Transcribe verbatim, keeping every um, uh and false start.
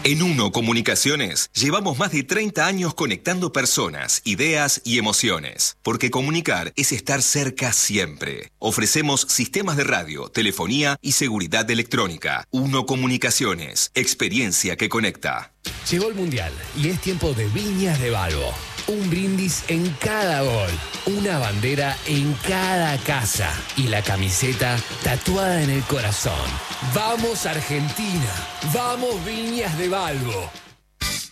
En Uno Comunicaciones llevamos más de treinta años conectando personas, ideas y emociones, porque comunicar es estar cerca siempre. Ofrecemos sistemas de radio, telefonía y seguridad electrónica. Uno Comunicaciones, experiencia que conecta. Llegó el Mundial y es tiempo de Viñas de Balbo. Un brindis en cada gol, una bandera en cada casa y la camiseta tatuada en el corazón. ¡Vamos Argentina! ¡Vamos Viñas de Balbo!